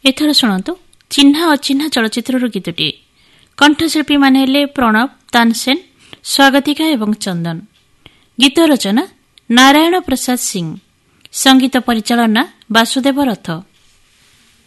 ଏଥର ଶୁଣନ୍ତୁ ଚିହ୍ନା ଅଚିହ୍ନା ଚଳଚ୍ଚିତ୍ରର ଗୀତଟିଏ। କଣ୍ଠଶିଳ୍ପୀମାନେ ହେଲେ ପ୍ରଣବ, ତାନସେନ, ସ୍ୱାଗତିକା ଏବଂ ଚନ୍ଦନ। ଗୀତ ରଚନା ନାରାୟଣ ପ୍ରସାଦ ସିଂ, ସଙ୍ଗୀତ ପରିଚାଳନା ବାସୁଦେବ ରଥ।